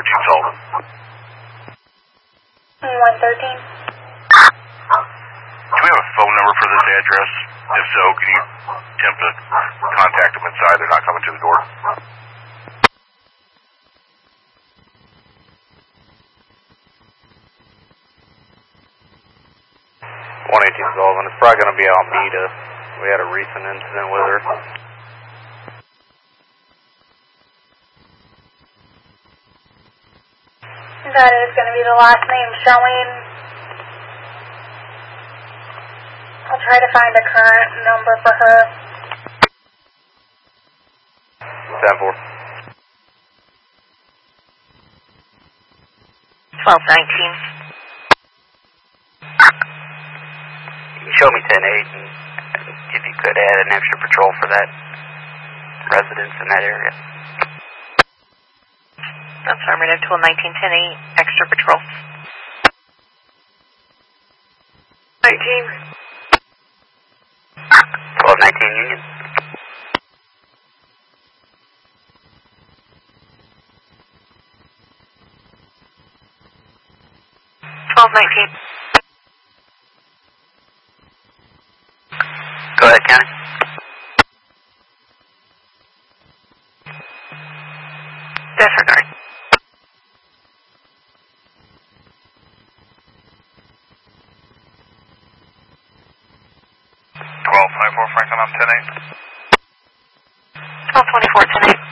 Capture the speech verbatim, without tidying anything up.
thirteen Sullivan. one thirteen. Do we have a phone number for this address? If so, can you attempt to contact them inside? They're not coming to the door. one eighteen Sullivan. It's probably going to be Almeida. We had a recent incident with her. That is going to be the last name showing. I'll try to find a current number for her. ten four. twelve nineteen. You can show me ten eight, and if you could add an extra patrol for that residence in that area. Affirmative, twelve nineteen, ten eight, extra patrol. nineteen. twelve nineteen Union. twelve nineteen. Go ahead, County. Disregard. twelve twenty-four Franklin, I'm ten eight. twelve twenty-four, ten eight.